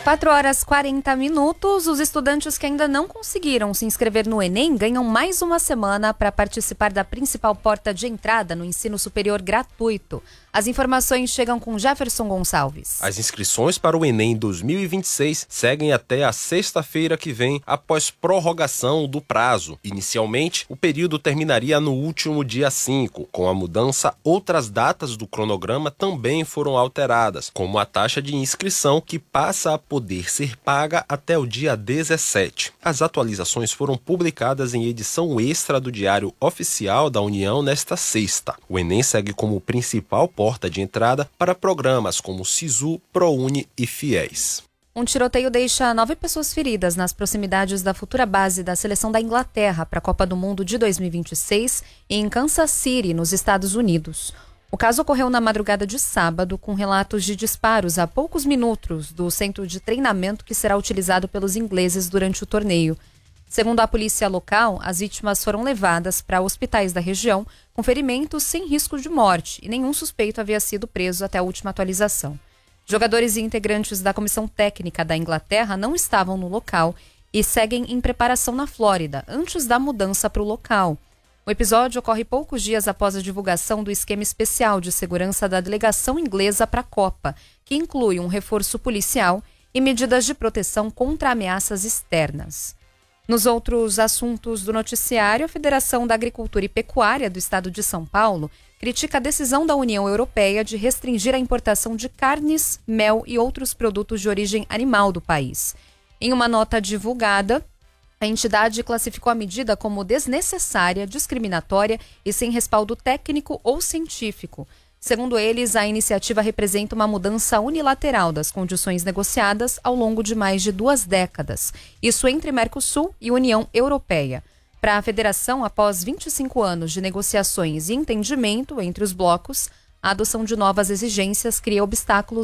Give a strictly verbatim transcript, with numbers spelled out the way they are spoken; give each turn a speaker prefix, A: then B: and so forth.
A: quatro horas e quarenta minutos, os estudantes que ainda não conseguiram se inscrever no Enem ganham mais uma semana para participar da principal porta de entrada no ensino superior gratuito. As informações chegam com Jefferson Gonçalves.
B: As inscrições para o Enem dois mil e vinte e seis seguem até a sexta-feira que vem, após prorrogação do prazo. Inicialmente, o período terminaria no último dia cinco. Com a mudança, outras datas do cronograma também foram alteradas, como a taxa de inscrição, que passa a poder ser paga até o dia dezessete. As atualizações foram publicadas em edição extra do Diário Oficial da União nesta sexta. O Enem segue como principal porta de entrada para programas como SISU, ProUni e FIES.
A: Um tiroteio deixa nove pessoas feridas nas proximidades da futura base da seleção da Inglaterra para a Copa do Mundo de dois mil e vinte e seis em Kansas City, nos Estados Unidos. O caso ocorreu na madrugada de sábado, com relatos de disparos a poucos minutos do centro de treinamento que será utilizado pelos ingleses durante o torneio. Segundo a polícia local, as vítimas foram levadas para hospitais da região com ferimentos sem risco de morte e nenhum suspeito havia sido preso até a última atualização. Jogadores e integrantes da comissão técnica da Inglaterra não estavam no local e seguem em preparação na Flórida, antes da mudança para o local. O episódio ocorre poucos dias após a divulgação do esquema especial de segurança da delegação inglesa para a Copa, que inclui um reforço policial e medidas de proteção contra ameaças externas. Nos outros assuntos do noticiário, a Federação da Agricultura e Pecuária do Estado de São Paulo critica a decisão da União Europeia de restringir a importação de carnes, mel e outros produtos de origem animal do país. Em uma nota divulgada, a entidade classificou a medida como desnecessária, discriminatória e sem respaldo técnico ou científico. Segundo eles, a iniciativa representa uma mudança unilateral das condições negociadas ao longo de mais de duas décadas, isso entre Mercosul e União Europeia. Para a federação, após vinte e cinco anos de negociações e entendimento entre os blocos, a adoção de novas exigências cria obstáculos